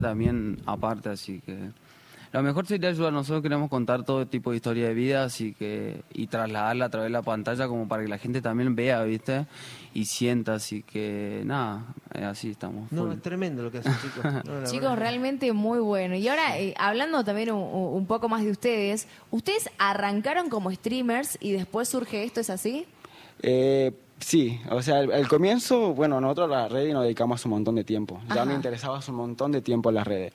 también aparte, así que lo mejor sería ayudar. Nosotros queremos contar todo tipo de historia de vida, así que y trasladarla a través de la pantalla como para que la gente también vea, ¿viste? Y sienta, así que nada, así estamos. No, Full. es tremendo lo que hacen, chicos. No, la Chicos, verdad. realmente muy bueno. Y ahora, hablando también un poco más de ustedes arrancaron como streamers y después surge esto, ¿es así? Sí, o sea, el comienzo, bueno, nosotros a las redes nos dedicamos un montón de tiempo. Ya Ajá. me interesaba hace un montón de tiempo en las redes.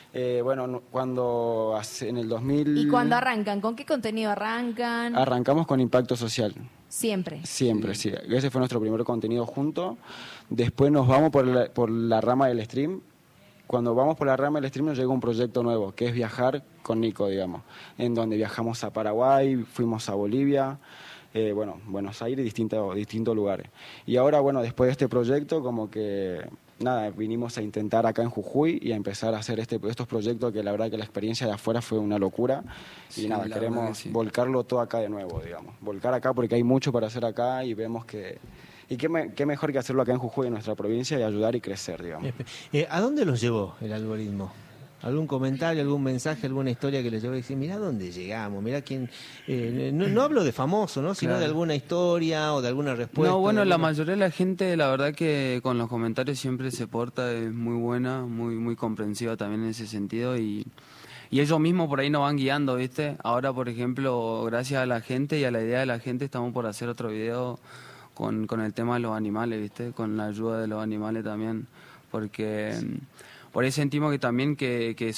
Cuando en el 2000... ¿Y cuando arrancan? ¿Con qué contenido arrancan? Arrancamos con Impacto Social. Siempre. Siempre, sí. Ese fue nuestro primer contenido junto. Después nos vamos por la rama del stream. Cuando vamos por la rama del stream nos llega un proyecto nuevo, que es viajar con Nico, digamos. En donde viajamos a Paraguay, fuimos a Bolivia, Buenos Aires, distintos lugares. Y ahora, bueno, después de este proyecto, como que, nada, vinimos a intentar acá en Jujuy y a empezar a hacer estos proyectos que la verdad que la experiencia de afuera fue una locura. Sí, Y nada, la verdad queremos que sí. volcarlo todo acá de nuevo, digamos. Volcar acá porque hay mucho para hacer acá y vemos que... Y qué mejor que hacerlo acá en Jujuy, en nuestra provincia, y ayudar y crecer, digamos. ¿A dónde los llevó el algoritmo? ¿Algún comentario, algún mensaje, alguna historia que les llevó a decir, mirá dónde llegamos, mirá quién... no hablo de famoso, ¿no? Sino Claro. de alguna historia o de alguna respuesta. No, bueno, de la alguna- mayoría de la gente, la verdad que con los comentarios siempre se porta, es muy buena, muy comprensiva también en ese sentido y ellos mismos por ahí nos van guiando, ¿viste? Ahora, por ejemplo, gracias a la gente y a la idea de la gente, estamos por hacer otro video con el tema de los animales, ¿viste? Con la ayuda de los animales también, porque por ahí sentimos que también que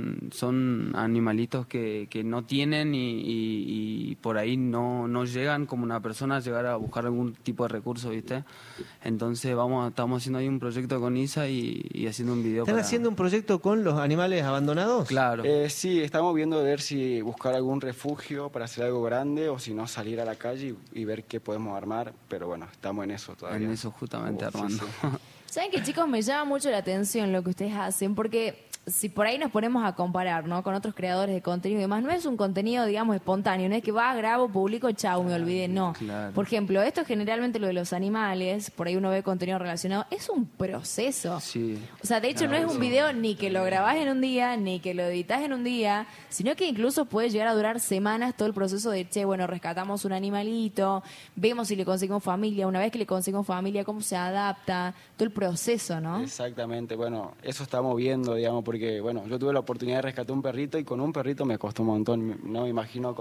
son animalitos que no tienen y por ahí no llegan como una persona a llegar a buscar algún tipo de recurso, ¿viste? Entonces estamos haciendo ahí un proyecto con Isa y haciendo un video. ¿Están haciendo un proyecto con los animales abandonados? Claro. Sí, estamos viendo ver si buscar algún refugio para hacer algo grande o si no salir a la calle y ver qué podemos armar, pero bueno, estamos en eso todavía. En eso justamente, Sí, Armando. sí. ¿Saben qué, chicos? Me llama mucho la atención lo que ustedes hacen, porque si por ahí nos ponemos a comparar, ¿no? Con otros creadores de contenido y demás, no es un contenido, digamos, espontáneo, no es que grabo, publico, chau, me olvidé, no. Claro. Por ejemplo, esto es generalmente lo de los animales, por ahí uno ve contenido relacionado, es un proceso. Sí. O sea, de hecho no es un video ni que lo grabás en un día, ni que lo editas en un día, sino que incluso puede llegar a durar semanas todo el proceso de, bueno, rescatamos un animalito, vemos si le conseguimos familia, una vez que le conseguimos familia, cómo se adapta, todo el proceso, ¿no? Exactamente, bueno, eso estamos viendo, digamos, porque, bueno, yo tuve la oportunidad de rescatar un perrito y con un perrito me costó un montón, no me imagino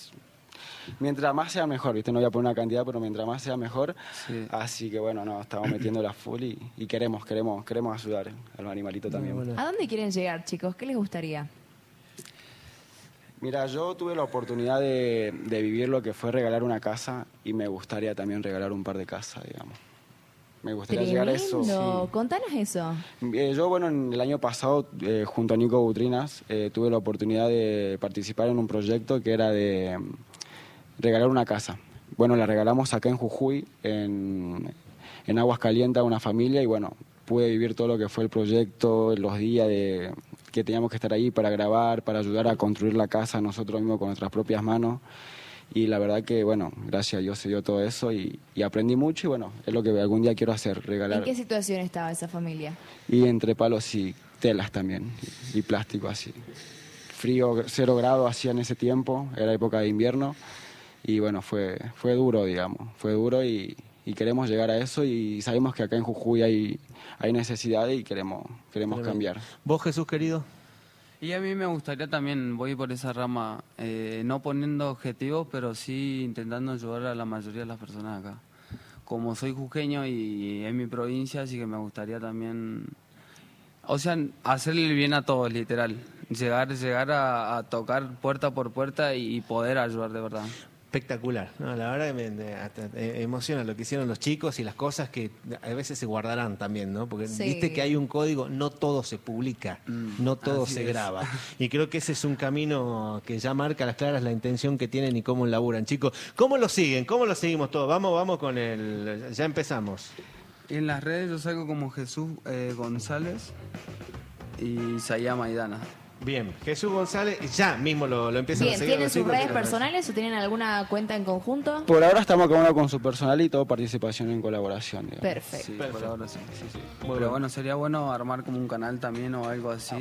mientras más sea mejor, ¿viste? No voy a poner una cantidad, pero mientras más sea mejor, Sí. así que, bueno, no, estamos metiendo la full y queremos ayudar a los animalitos también. Bueno. ¿A dónde quieren llegar, chicos? ¿Qué les gustaría? Mira, yo tuve la oportunidad de vivir lo que fue regalar una casa y me gustaría también regalar un par de casas, digamos. Me gustaría llegar a eso. Tremendo. Contanos eso. Yo, bueno, en el año pasado, junto a Nico Butrinas, tuve la oportunidad de participar en un proyecto que era de regalar una casa. Bueno, la regalamos acá en Jujuy, en Aguascalientes, a una familia y, bueno, pude vivir todo lo que fue el proyecto, los días que teníamos que estar ahí para grabar, para ayudar a construir la casa nosotros mismos con nuestras propias manos. Y la verdad que, bueno, gracias a Dios se dio todo eso y aprendí mucho y, bueno, es lo que algún día quiero hacer, regalar. ¿En qué situación estaba esa familia? Y entre palos y telas también, y plástico así. Frío, 0 grados hacía en ese tiempo, era época de invierno, y bueno, fue duro, digamos, fue duro y queremos llegar a eso y sabemos que acá en Jujuy hay necesidades y queremos cambiar. ¿Vos, Jesús, querido? Y a mí me gustaría también, voy por esa rama, no poniendo objetivos, pero sí intentando ayudar a la mayoría de las personas acá. Como soy jujeño y es mi provincia, así que me gustaría también, o sea, hacerle el bien a todos, literal. Llegar a tocar puerta por puerta y poder ayudar de verdad. Espectacular. No, la verdad que hasta emociona lo que hicieron los chicos y las cosas que a veces se guardarán también, ¿no? Porque Sí. viste que hay un código, no todo se publica, no todo así se es. graba. Y creo que ese es un camino que ya marca a las claras la intención que tienen y cómo laburan. Chicos, ¿cómo lo siguen? ¿Cómo lo seguimos todos? Vamos con el... Ya empezamos. Y en las redes yo salgo como Jesús González y Sayá Maidana. Bien, Jesús González, ya mismo lo empiezan a Bien, seguir. ¿tienen los sus chicos, redes chicos. personales o tienen alguna cuenta en conjunto? Por ahora estamos cada uno con su personal y todo participación en colaboración. Digamos. Perfecto. Sí, por ahora sí. Muy Pero bien. bueno, sería bueno armar como un canal también o algo así.